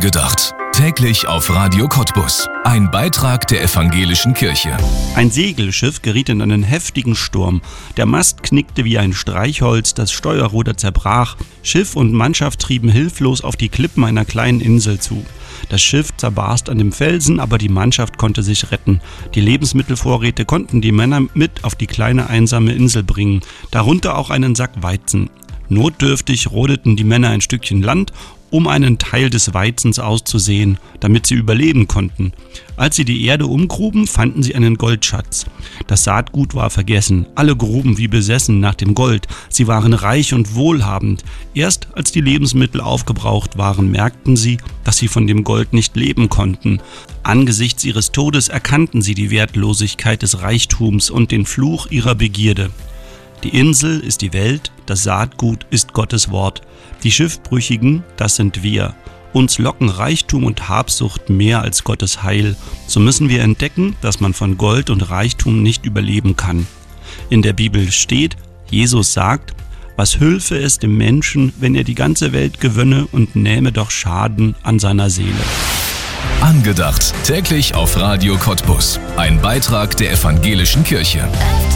Angedacht. Täglich auf Radio Cottbus. Ein Beitrag der Evangelischen Kirche. Ein Segelschiff geriet in einen heftigen Sturm. Der Mast knickte wie ein Streichholz, das Steuerruder zerbrach. Schiff und Mannschaft trieben hilflos auf die Klippen einer kleinen Insel zu. Das Schiff zerbarst an dem Felsen, aber die Mannschaft konnte sich retten. Die Lebensmittelvorräte konnten die Männer mit auf die kleine einsame Insel bringen, darunter auch einen Sack Weizen. Notdürftig rodeten die Männer ein Stückchen Land, um einen Teil des Weizens auszusehen, damit sie überleben konnten. Als sie die Erde umgruben, fanden sie einen Goldschatz. Das Saatgut war vergessen. Alle gruben wie besessen nach dem Gold. Sie waren reich und wohlhabend. Erst als die Lebensmittel aufgebraucht waren, merkten sie, dass sie von dem Gold nicht leben konnten. Angesichts ihres Todes erkannten sie die Wertlosigkeit des Reichtums und den Fluch ihrer Begierde. Die Insel ist die Welt, das Saatgut ist Gottes Wort. Die Schiffbrüchigen, das sind wir. Uns locken Reichtum und Habsucht mehr als Gottes Heil. So müssen wir entdecken, dass man von Gold und Reichtum nicht überleben kann. In der Bibel steht, Jesus sagt, was hülfe es dem Menschen, wenn er die ganze Welt gewönne und nähme doch Schaden an seiner Seele. Angedacht. Täglich auf Radio Cottbus. Ein Beitrag der Evangelischen Kirche.